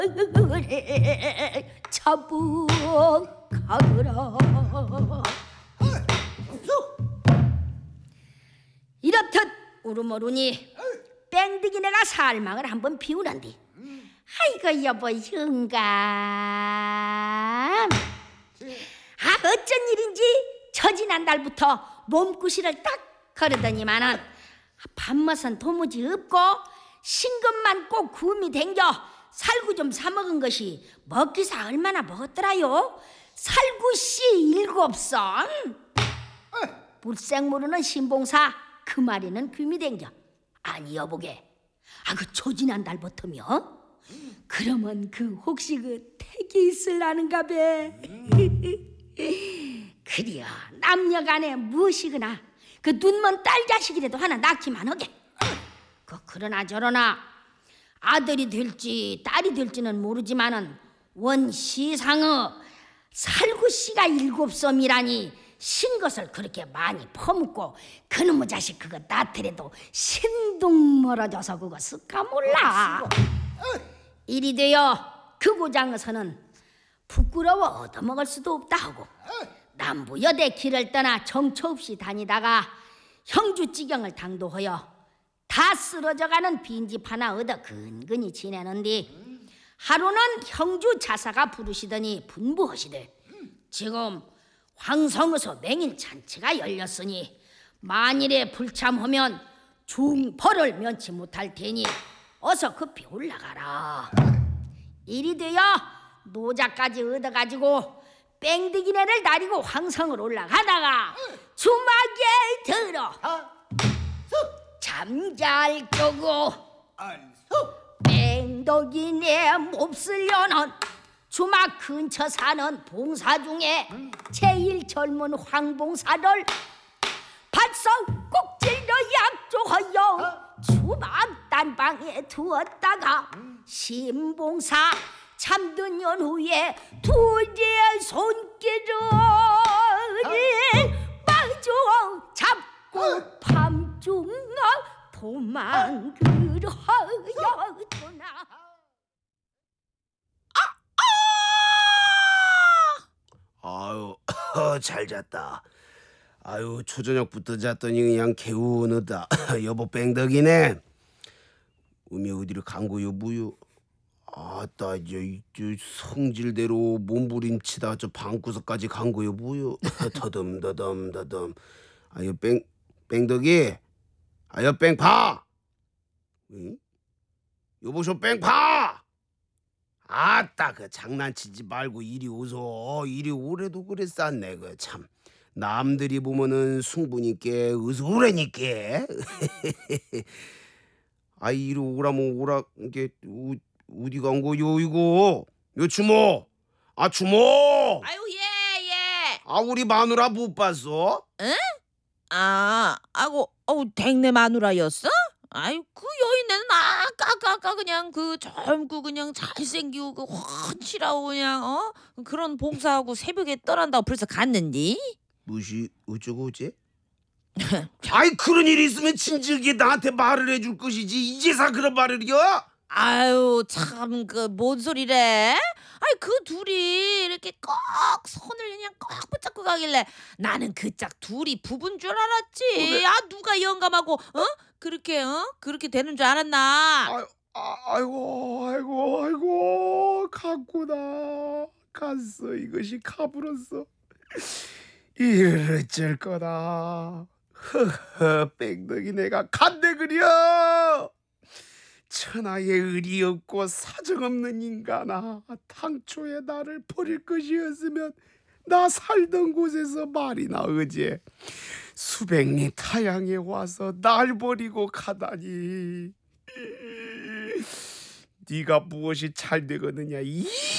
자북하거라. 이렇듯 우르모르니 뺑득이네가 살망을 한번 비우란디. 아이고 여보 영감, 어쩐 일인지 처지난 날부터 몸구실을 딱 거르더니만은 밥맛은 도무지 없고 신금만 꼭 구움이 댕겨 살구 좀 사먹은 것이 먹기사 얼마나 먹었더라요. 살구씨 7선. 물색 모르는 신봉사 그 말에는 귀미 댕겨. 아니 여보게, 그 조지난 달부터며 그러면 그 혹시 그 택이 있을라는가 배. 그리여 남녀간에 무엇이거나 그 눈먼 딸 자식이라도 하나 낳기만 하게. 그러나 저러나 아들이 될지 딸이 될지는 모르지만은 원 시상의 살구씨가 7섬이라니 신 것을 그렇게 많이 퍼묻고 그놈의 자식 그거 낳더라도 신동 멀어져서 그거 쓸까 몰라. 이리 되어 그 고장에서는 부끄러워 얻어먹을 수도 없다 하고 남부 여대 길을 떠나 정처 없이 다니다가 형주지경을 당도하여 다 쓰러져가는 빈집 하나 얻어 근근히 지내는디 하루는 형주 자사가 부르시더니 분부하시되 지금 황성에서 맹인 잔치가 열렸으니 만일에 불참하면 중벌을 면치 못할 테니 어서 급히 올라가라. 이리 되어 노자까지 얻어가지고 뺑득이네를 다리고 황성을 올라가다가 주막에 들어 잠잘 거고 뺑덕이네 몹쓸려는 주막 근처 사는 봉사 중에 제일 젊은 황봉사를 발서 꼭질러 약조하여 주막 단방에 두었다가 신봉사 잠든 연후에 둘의 손길을 마주 잡고 밤중아 도망을 하여주나. 아유 잘 잤다. 아유 초저녁부터 잤더니 그냥 개운하다. 여보 뺑덕이네. 음이 어디를 간 거요 뭐요? 아따 이제 성질대로 몸부림치다 저 방구석까지 간 거요 뭐요? 더듬. 아유 뺑덕이. 아유 뺑파. 응? 여보쇼 뺑파. 아따 그 장난치지 말고 이리 오소. 이리 오래도 그래 쌌네. 그 참 남들이 보면은 숭부니께 으스우래니께. 아 이리 오라면 오라. 이게 어디 간 거요 이거? 요 주모. 아 주모. 아유 예. 아 우리 마누라 못 봤어? 응? 댕내 마누라였어? 아유 그 여인네는 아까 그냥 그 젊고 그냥 잘생기고 그 훤칠하고 그냥 그런 봉사하고 새벽에 떠난다고 벌써 갔는디? 무시 어쩌고 어째? 아이 그런 일이 있으면 진즉에 나한테 말을 해줄 것이지 이제서 그런 말을 여? 아유 참 그 뭔 소리래? 아이 그 둘이 이렇게 꼭 손을 그냥 꼭 붙잡고 가길래 나는 그 짝 둘이 부부인 줄 알았지. 누가 영감하고 그렇게 되는 줄 알았나? 아이고 갔구나. 갔어. 이것이 가불었어. 이를 어쩔 거다. 뺑덕이 내가 간대 그려. 천하에 의리 없고 사정 없는 인간아. 당초에 나를 버릴 것이었으면 나 살던 곳에서 말이나 어제 수백리 타향에 와서 날 버리고 가다니. 네가 무엇이 잘 되겠느냐 이